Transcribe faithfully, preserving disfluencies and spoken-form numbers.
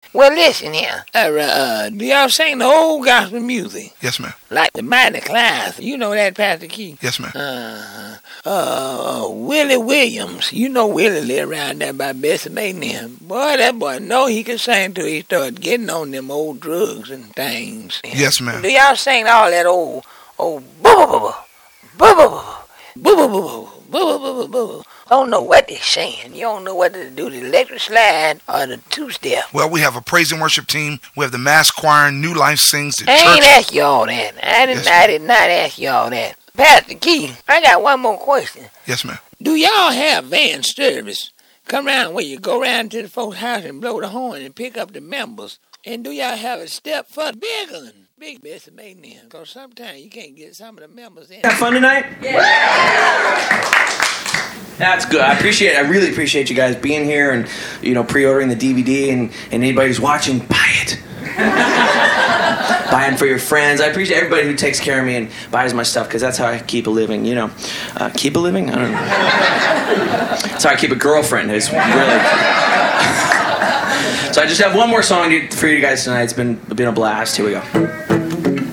Well, listen here. Uh, uh, do y'all sing the old gospel music? Yes, ma'am. Like the Mighty Clouds. You know that, Pastor Key? Yes, ma'am. Uh, uh, uh, Willie Williams. You know Willie live around there by Bessie Maiden. Boy, that boy know he can sing till he start getting on them old drugs and things. Yes, ma'am. Do y'all sing all that old, old, boo boo boo boo boo boo boo boo boo boo boo boo? I don't know what they're saying. You don't know whether to do the electric slide or the two-step. Well, we have a praise and worship team. We have the mass choir, New Life Sings, the I church. ain't ask you all that. I did, Yes, I did not ask you all that. Pastor Key, I got one more question. Yes, ma'am. Do y'all have van service? Come around where you go around to the folks' house and blow the horn and pick up the members? And do y'all have a step for the big one? Big Bessie Maiden. Because sometimes you can't get some of the members in. Have fun tonight? Yeah. That's good. I appreciate it. I really appreciate you guys being here and, you know, pre-ordering the D V D, and, and anybody who's watching, buy it. Buy them for your friends. I appreciate everybody who takes care of me and buys my stuff, because that's how I keep a living, you know. Uh, keep a living? I don't know. That's how I keep a girlfriend. It's really... So I just have one more song for you guys tonight. It's been, been a blast. Here we go.